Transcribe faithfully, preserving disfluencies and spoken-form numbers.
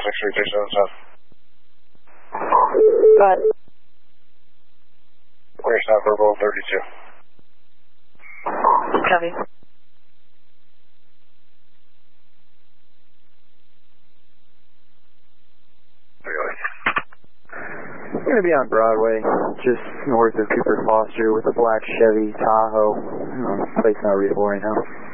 six three two seven seven. Go ahead. Where's not verbal thirty-two? Copy. I'm going to be on Broadway, just north of Cooper Foster with a black Chevy Tahoe. Um, place not readable right now.